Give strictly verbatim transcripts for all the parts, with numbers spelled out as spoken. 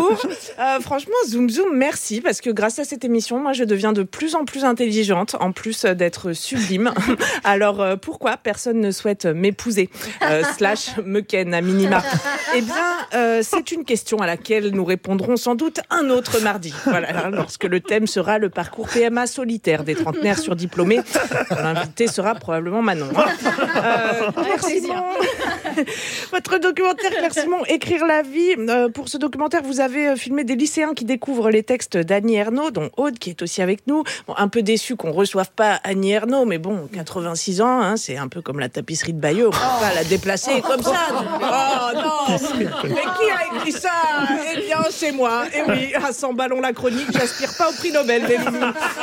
bonjour. Euh, franchement, Zoom Zoom, merci, parce que grâce à cette émission, moi, je deviens de plus en plus intelligente, en plus d'être sublime. Alors, euh, pourquoi personne ne souhaite m'épouser euh, slash me ken à minima? Eh bien, euh, c'est une question à laquelle nous répondrons sans doute un autre mardi. Voilà, lorsque le thème sera le parcours P M A solitaire des trentenaires surdiplômés. L'invité sera probablement Manon. Euh, Claire Simon, votre documentaire Claire Simon, Écrire la vie. Euh, pour ce documentaire, vous avez filmé des lycéens qui découvrent les textes d'Annie Ernaux, dont Aude, qui est aussi avec nous. Bon, un peu déçu qu'on ne reçoive pas Annie Ernaux, mais bon, quatre-vingt-six ans, hein, c'est un peu comme la tapisserie de Bayeux. On ne peut pas la déplacer comme ça. Oh non, mais qui a écrit ça? Eh bien, c'est moi. Et oui, à cent ballons la chronique, j'aspire pas au prix Nobel, les filles.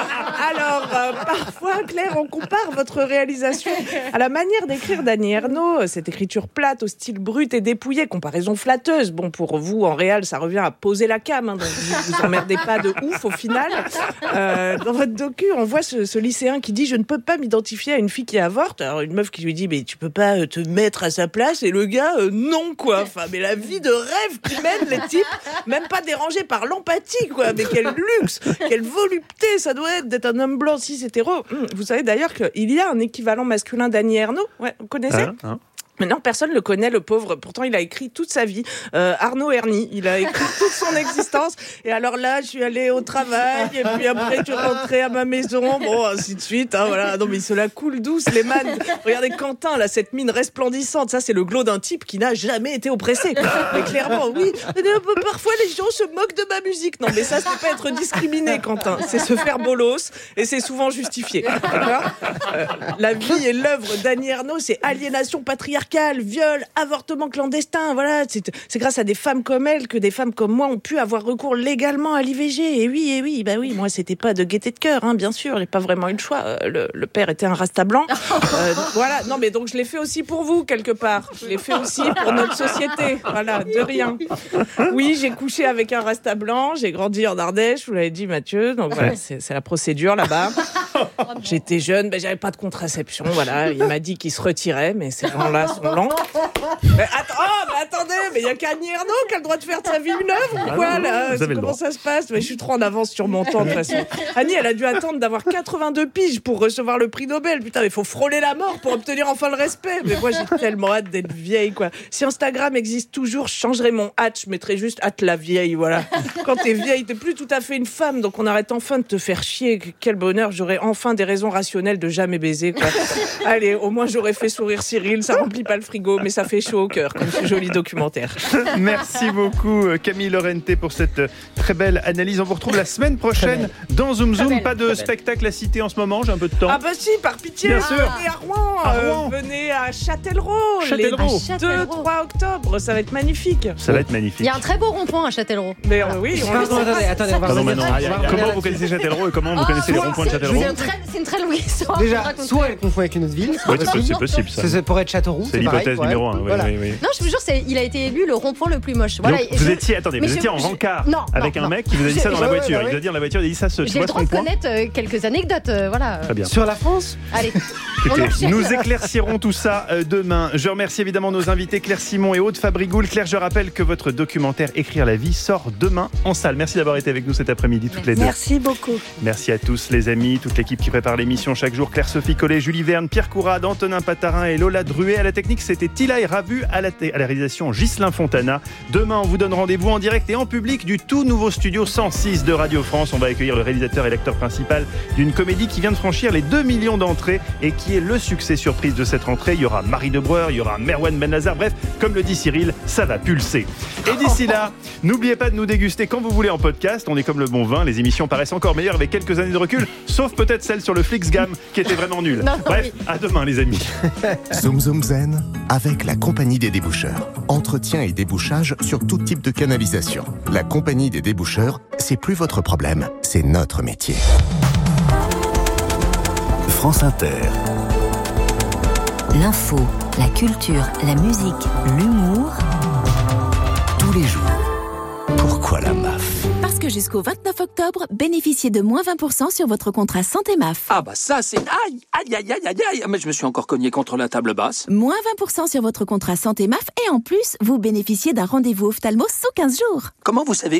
Alors, euh, parfois, Claire, on compare votre réalisation à la manière d'écrire d'Annie Ernaux, cette écriture plate au style brut et dépouillé, comparaison flatteuse. Bon, pour vous, en réel, ça revient à poser la cam, hein, donc vous vous emmerdez pas de ouf au final. Euh, dans votre docu, on voit ce, ce lycéen qui dit « Je ne peux pas m'identifier à une fille qui avorte ». Alors, une meuf qui lui dit « Mais tu peux pas te mettre à sa place ?» Et le gars, euh, non, quoi. Enfin, mais la vie de rêve qui mènent les types, même pas dérangés par l'empathie, quoi. Mais quel luxe, quelle volupté ça doit être d'être un homme blanc cis hétéro. Vous savez d'ailleurs qu'il y a un équivalent masculin d'Annie Ernaux. Ouais, vous connaissez? Hein, hein. Maintenant, personne ne le connaît, le pauvre. Pourtant, il a écrit toute sa vie. Euh, Arnaud Ernie, il a écrit toute son existence. Et alors là, je suis allée au travail, et puis après, je suis rentrée à ma maison. Bon, ainsi de suite. Hein, voilà. Non, mais il se la coule douce, les man. Regardez Quentin, là, cette mine resplendissante. Ça, c'est le glow d'un type qui n'a jamais été oppressé. Mais clairement, oui. Parfois, les gens se moquent de ma musique. Non, mais ça, c'est pas être discriminé, Quentin. C'est se faire bolos, et c'est souvent justifié. D'accord ? euh, La vie et l'œuvre d'Annie Ernaux, c'est aliénation patriarcale, viol, avortement clandestin, voilà, c'est, c'est grâce à des femmes comme elle que des femmes comme moi ont pu avoir recours légalement à l'I V G. Et oui, et oui, bah oui, moi c'était pas de gaieté de cœur, hein, bien sûr, j'ai pas vraiment eu le choix. Euh, le, le père était un rasta blanc. Euh, voilà, non mais donc je l'ai fait aussi pour vous quelque part. Je l'ai fait aussi pour notre société. Voilà, de rien. Oui, j'ai couché avec un rasta blanc, j'ai grandi en Ardèche, vous l'avez dit Mathieu, donc voilà, c'est, c'est la procédure là-bas. J'étais jeune, ben j'avais pas de contraception, voilà. Il m'a dit qu'il se retirait, mais ces gens-là sont lents. Mais attends, oh, mais attendez, mais il y a qu'Annie Ernaux qui a le droit de faire de sa vie une œuvre ou quoi, là? Comment ça se passe? Mais je suis trop en avance sur mon temps, de toute façon. Annie, elle a dû attendre d'avoir quatre-vingt-deux piges pour recevoir le prix Nobel. Putain, mais il faut frôler la mort pour obtenir enfin le respect. Mais moi, j'ai tellement hâte d'être vieille, quoi. Si Instagram existe toujours, je changerais mon hâte, je mettrais juste hâte la vieille, voilà. Quand t'es vieille, t'es plus tout à fait une femme, donc on arrête enfin de te faire chier. Quel bonheur, j'aurais enfin des raisons rationnelles de jamais baiser, quoi. Allez, au moins j'aurais fait sourire Cyril, ça remplit pas le frigo, mais ça fait chaud au cœur, comme ce joli documentaire. Merci beaucoup Camille Lorente pour cette très belle analyse. On vous retrouve la semaine prochaine dans Zoom Zoom. Pas de spectacle à citer en ce moment, j'ai un peu de temps. Ah bah si, par pitié, bien sûr. Venez à Rouen, à Rouen. Euh, venez à Châtellerault, Châtellerault. les deux trois octobre, ça va être magnifique. Ça va être magnifique. Il y a un très beau rond-point à Châtellerault. Mais euh, oui, on Pardon, attendez, attendez, on va Pardon, revenir. Manon. On va Comment revenir vous connaissez Châtellerault et comment vous Oh, connaissez les c'est- ronds-points de c'est- Châtellerault? C'est une très, c'est une très longue histoire. Déjà, soit elle confond avec une autre ville, Oui, c'est possible, c'est possible ça. c'est, c'est pour être Châteauroux, C'est c'est pareil, l'hypothèse pour elle. numéro un. Oui, Voilà. oui, oui. Non, je vous jure, c'est, il a été élu le rond-point le plus moche. Voilà, Donc, et vous je- étiez, attendez, mais vous je- étiez en je- rencard non, avec non, un non. mec qui vous a dit ça dans la Ouais, ouais, voiture. ouais, Il ouais. doit dire dans la voiture, il a dit ça, ce, tu J'ai vois le ce droit de rond-point. connaître euh, quelques anecdotes, euh, voilà. Très bien. Sur la France, Allez, on Écoutez, enchaîne. nous éclaircirons tout ça euh, demain. Je remercie évidemment nos invités Claire Simon et Aude Fabrigoul. Claire, je rappelle que votre documentaire Écrire la vie sort demain en salle. Merci d'avoir été avec nous cet après-midi toutes les deux. Merci beaucoup. Merci à tous les amis, toute l'équipe qui prépare l'émission chaque jour. Claire-Sophie Collet, Julie Verne, Pierre Courade, Antonin Patarin et Lola Druet. À la technique, c'était Tilaï Ravu. À la, à la réalisation, Ghislain Fontana. Demain, on vous donne rendez-vous en direct et en public du tout nouveau studio cent six de Radio France. On va accueillir le réalisateur et l'acteur principal d'une comédie qui vient de franchir les deux millions d'entrées et qui est le succès surprise de cette rentrée. Il y aura Marie Debreur, il y aura Merwan Benazar. Bref, comme le dit Cyril, ça va pulser. Et d'ici là, n'oubliez pas de nous déguster quand vous voulez en podcast. On est comme le bon vin, les émissions paraissent encore meilleures avec quelques années de recul, sauf peut-être celle sur le Flixgam qui était vraiment nulle. Non, non, Bref, oui. à demain les amis. Zoom Zoom Zen avec la Compagnie des déboucheurs. Entretien et débouchage sur tout type de canalisation. La Compagnie des déboucheurs, c'est plus votre problème, c'est notre métier. France Inter. L'info, la culture, la musique, l'humour. Tous les jours. Pourquoi la M A F ? Parce que jusqu'au vingt-neuf octobre, bénéficiez de moins vingt pour cent sur votre contrat santé M A F. Ah bah ça c'est... Aïe, aïe, aïe, aïe, aïe, aïe. Mais je me suis encore cogné contre la table basse. Moins vingt pour cent sur votre contrat santé M A F et en plus, vous bénéficiez d'un rendez-vous ophtalmo sous quinze jours. Comment vous savez